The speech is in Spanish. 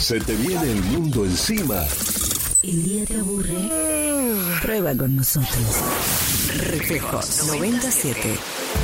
¿Se te viene el mundo encima? ¿El día te aburre? Prueba con nosotros. Reflejos 97.